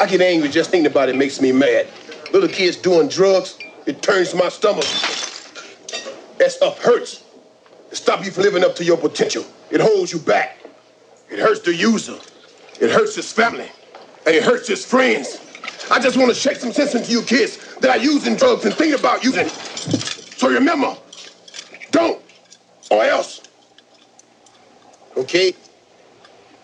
I get angry just thinking about it makes me mad. Little kids doing drugs, it turns my stomach. That stuff hurts. It stops you from living up to your potential. It holds you back. It hurts the user. It hurts his family. And it hurts his friends. I just want to shake some sense into you kids that are using drugs and thinking about using. So remember, don't, or else. Okay?